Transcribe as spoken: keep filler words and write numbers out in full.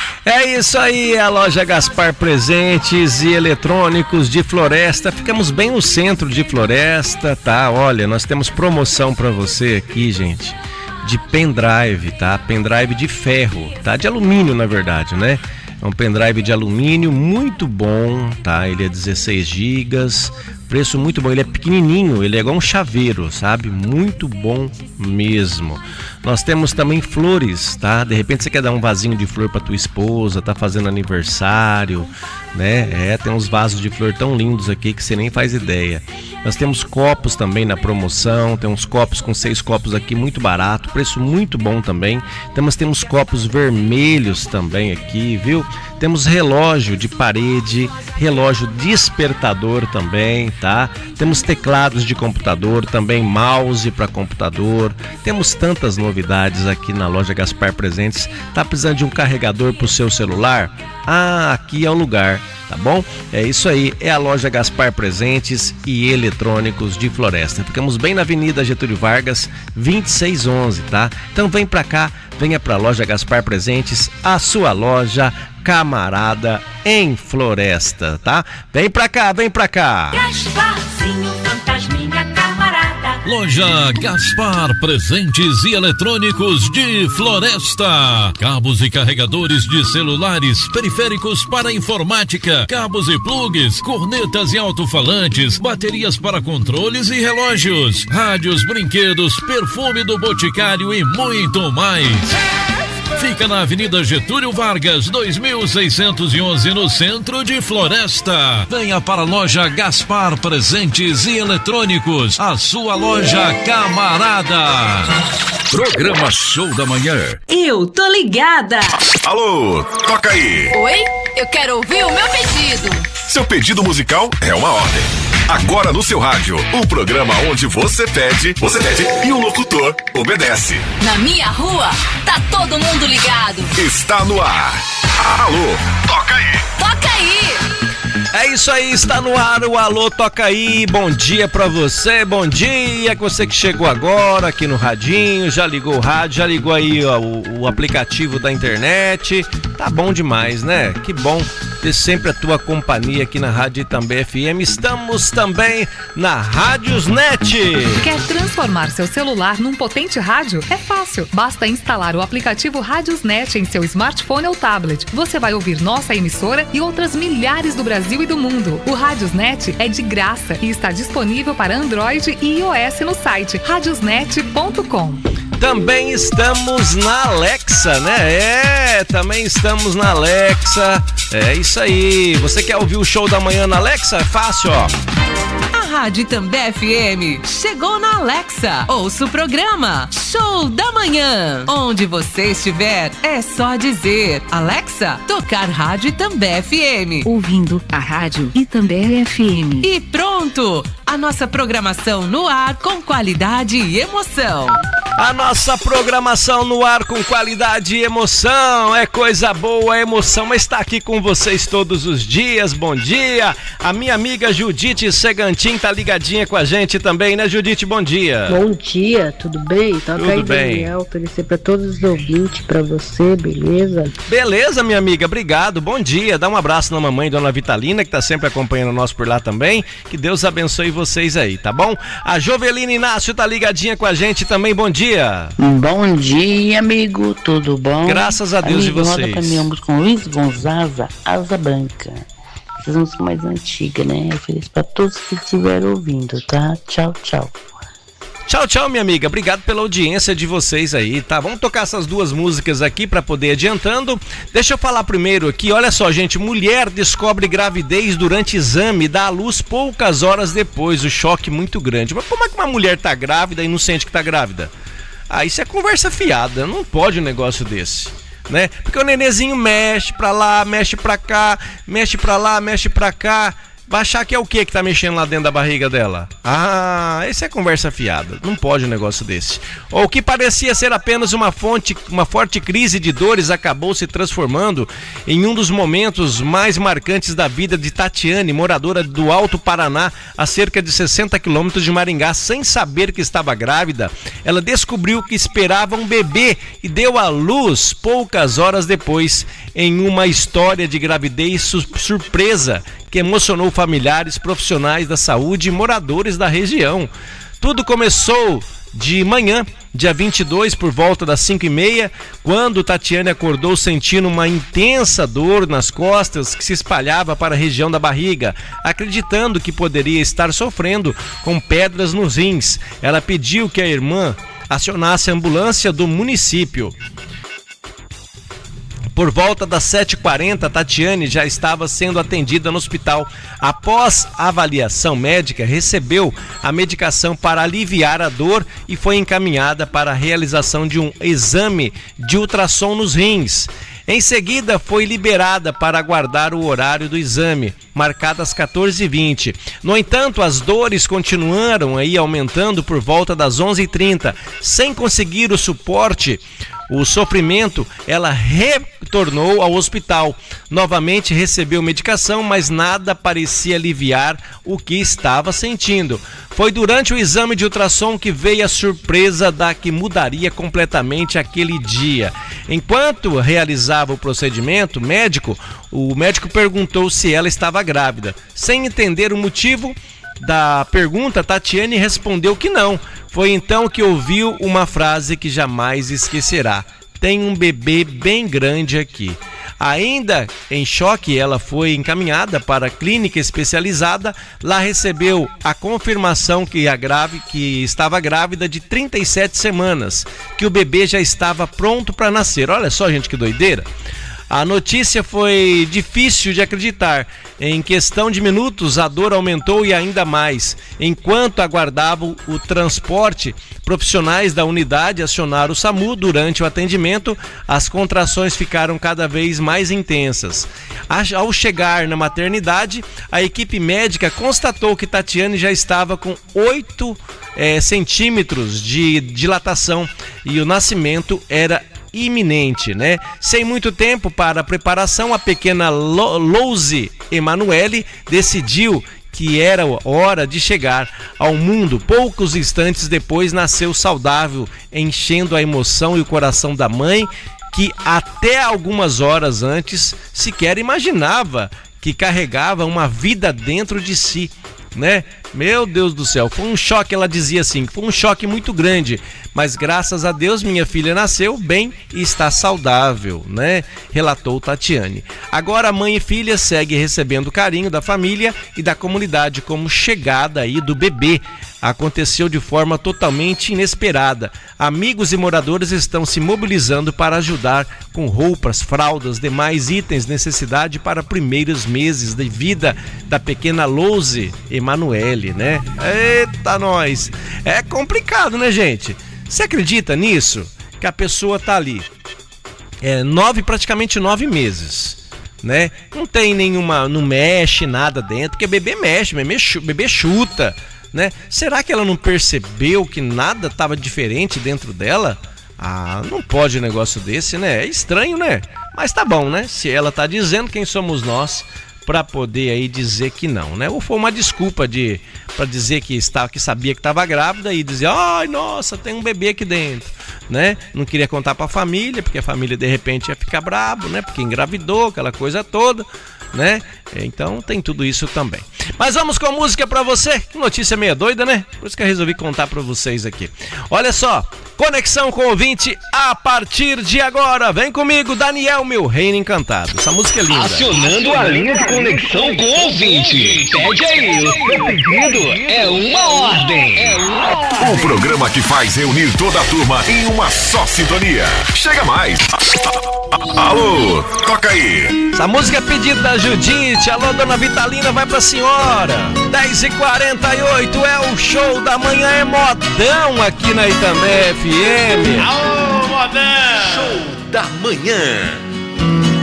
É isso aí, a loja Gaspar Presentes e Eletrônicos de Floresta. Ficamos bem no centro de Floresta, tá? Olha, nós temos promoção pra você aqui, gente, de pendrive, tá? Pendrive de ferro, tá? De alumínio, na verdade, né? É um pendrive de alumínio muito bom, tá? Ele é dezesseis gigas, preço muito bom. Ele é pequenininho, ele é igual um chaveiro, sabe? Muito bom mesmo. Nós temos também flores, tá? De repente você quer dar um vasinho de flor para tua esposa, tá fazendo aniversário, né? É, tem uns vasos de flor tão lindos aqui que você nem faz ideia. Nós temos copos também na promoção, tem uns copos com seis copos aqui, muito barato, preço muito bom também. Temos, temos copos vermelhos também aqui, viu? Temos relógio de parede, relógio despertador também, tá? Temos teclados de computador, também mouse para computador. Temos tantas novidades aqui na loja Gaspar Presentes. Tá precisando de um carregador pro seu celular? Ah, aqui é o lugar, tá bom? É isso aí, é a loja Gaspar Presentes e Eletrônicos de Floresta. Ficamos bem na Avenida Getúlio Vargas, vinte e seis onze, tá? Então vem pra cá, venha pra loja Gaspar Presentes, a sua loja camarada em Floresta, tá? Vem pra cá, vem pra cá! Gasparzinho, fantasminha camarada. Loja Gaspar Presentes e Eletrônicos de Floresta. Cabos e carregadores de celulares, periféricos para informática, cabos e plugs, cornetas e alto-falantes, baterias para controles e relógios, rádios, brinquedos, perfume do Boticário e muito mais. Fica na Avenida Getúlio Vargas, dois mil seiscentos e onze, no centro de Floresta. Venha para a loja Gaspar Presentes e Eletrônicos, a sua loja camarada. Programa Show da Manhã. Eu tô ligada. Alô, toca aí. Oi, eu quero ouvir o meu pedido. Seu pedido musical é uma ordem. Agora no seu rádio, o programa onde você pede, você pede e o locutor obedece. Na minha rua, tá todo mundo ligado. Está no ar. Alô, toca aí. Toca aí. É isso aí, está no ar o Alô Toca Aí. Bom dia pra você, bom dia, você que chegou agora aqui no radinho, já ligou o rádio, já ligou aí ó, o, o aplicativo da internet. Tá bom demais, né? Que bom ter sempre a tua companhia aqui na Rádio Itambé F M. Estamos também na Rádiosnet. Quer transformar seu celular num potente rádio? É fácil. Basta instalar o aplicativo Rádiosnet em seu smartphone ou tablet. Você vai ouvir nossa emissora e outras milhares do Brasil e do mundo. O Rádiosnet é de graça e está disponível para Android e iOS no site radiosnet ponto com. Também estamos na Alexa, né? É, também estamos na Alexa. É isso aí. Você quer ouvir o Show da Manhã na Alexa? É fácil, ó. A Rádio Itambé F M chegou na Alexa. Ouça o programa Show da Manhã. Onde você estiver, é só dizer: Alexa, tocar Rádio Itambé F M. Ouvindo a Rádio Itambé F M. E pronto! A nossa programação no ar com qualidade e emoção. A nossa programação no ar com qualidade e emoção. É coisa boa, é emoção, mas está aqui com vocês todos os dias. Bom dia. A minha amiga Judite Segantin tá ligadinha com a gente também, né, Judite? Bom dia. Bom dia, tudo bem? Toca tudo aí, bem. Daniel, oferecer para todos os ouvintes, para você, beleza? Beleza, minha amiga, obrigado. Bom dia. Dá um abraço na mamãe, Dona Vitalina, que tá sempre acompanhando nós por lá também. Que Deus abençoe vocês aí, tá bom? A Jovelina Inácio tá ligadinha com a gente também. Bom dia. Bom dia, amigo, tudo bom? Graças a Deus. Amigo, e vocês. Roda pra mim ambos com Luiz Gonzaga, Asa Branca. Essas músicas mais antigas, né? Eu ofereço pra todos que estiveram ouvindo, tá? Tchau, tchau. Tchau, tchau, minha amiga. Obrigado pela audiência de vocês aí, tá? Vamos tocar essas duas músicas aqui pra poder ir adiantando. Deixa eu falar primeiro aqui. Olha só, gente. Mulher descobre gravidez durante exame e dá à luz poucas horas depois. O choque muito grande. Mas como é que uma mulher tá grávida e não sente que tá grávida? Ah, isso é conversa fiada. Não pode um negócio desse, né? Porque o nenenzinho mexe pra lá, mexe pra cá, mexe pra lá, mexe pra cá. vai achar que é o que que tá mexendo lá dentro da barriga dela? Ah, essa é conversa fiada. Não pode um negócio desse. O que parecia ser apenas uma fonte, uma forte crise de dores acabou se transformando em um dos momentos mais marcantes da vida de Tatiane, moradora do Alto Paraná, a cerca de sessenta quilômetros de Maringá. Sem saber que estava grávida, ela descobriu que esperava um bebê e deu à luz poucas horas depois, em uma história de gravidez su- surpresa que emocionou familiares, profissionais da saúde e moradores da região. Tudo começou de manhã, dia vinte e dois, por volta das cinco e meia, quando Tatiane acordou sentindo uma intensa dor nas costas que se espalhava para a região da barriga, acreditando que poderia estar sofrendo com pedras nos rins. Ela pediu que a irmã acionasse a ambulância do município. Por volta das sete e quarenta, Tatiane já estava sendo atendida no hospital. Após a avaliação médica, recebeu a medicação para aliviar a dor e foi encaminhada para a realização de um exame de ultrassom nos rins. Em seguida, foi liberada para aguardar o horário do exame, marcado às quatorze e vinte. No entanto, as dores continuaram aí aumentando por volta das onze e trinta. Sem conseguir o suporte, o sofrimento, ela retornou ao hospital. Novamente recebeu medicação, mas nada parecia aliviar o que estava sentindo. Foi durante o exame de ultrassom que veio a surpresa da que mudaria completamente aquele dia. Enquanto realizava o procedimento médico, o médico perguntou se ela estava grávida. Sem entender o motivo da pergunta, Tatiane respondeu que não. Foi então que ouviu uma frase que jamais esquecerá: tem um bebê bem grande aqui. Ainda em choque, ela foi encaminhada para a clínica especializada. Lá recebeu a confirmação que, a grave, que estava grávida de trinta e sete semanas, que o bebê já estava pronto para nascer. Olha só, gente, que doideira. A notícia foi difícil de acreditar. Em questão de minutos, a dor aumentou e ainda mais. Enquanto aguardavam o transporte, profissionais da unidade acionaram o SAMU. Durante o atendimento, as contrações ficaram cada vez mais intensas. Ao chegar na maternidade, a equipe médica constatou que Tatiane já estava com oito é, centímetros de dilatação e o nascimento era iminente, né? Sem muito tempo para a preparação, a pequena Louise Emanuele decidiu que era hora de chegar ao mundo. Poucos instantes depois nasceu saudável, enchendo a emoção e o coração da mãe, que até algumas horas antes sequer imaginava que carregava uma vida dentro de si, né? Meu Deus do céu, foi um choque, ela dizia assim, foi um choque muito grande, mas graças a Deus minha filha nasceu bem e está saudável, né? Relatou Tatiane. Agora a mãe e filha seguem recebendo o carinho da família e da comunidade como chegada aí do bebê. Aconteceu de forma totalmente inesperada. Amigos e moradores estão se mobilizando para ajudar com roupas, fraldas, demais itens de necessidade para primeiros meses de vida da pequena Louise Emanuele, né? Eita, nós! É complicado, né, gente? Você acredita nisso? Que a pessoa tá ali, é, nove, praticamente nove meses, né? Não tem nenhuma, não mexe nada dentro, porque bebê mexe, bebê chuta, bebê chuta, né? Será que ela não percebeu que nada estava diferente dentro dela? Ah, não pode um negócio desse, né? É estranho, né? Mas tá bom, né? Se ela tá dizendo, quem somos nós para poder aí dizer que não, né? Ou foi uma desculpa de para dizer que estava, que sabia que estava grávida e dizer, ai, nossa, tem um bebê aqui dentro, né? Não queria contar para a família, porque a família de repente ia ficar bravo, né? Porque engravidou, aquela coisa toda, né? Então tem tudo isso também. Mas vamos com a música pra você. Que notícia meio doida, né? Por isso que eu resolvi contar pra vocês aqui. Olha só, conexão com o ouvinte a partir de agora. Vem comigo, Daniel, meu reino encantado. Essa música é linda. Acionando a linha de conexão com o ouvinte. Pede aí, o seu pedido é uma ordem. É uma ordem. O programa que faz reunir toda a turma em uma só sintonia. Chega mais. Alô, toca aí. Essa música é pedida da Judite. Alô, dona Vitalina, vai pra senhora. dez e quarenta e oito é o show da manhã, é modão aqui na Itambé F M. Alô, modão. Show da manhã.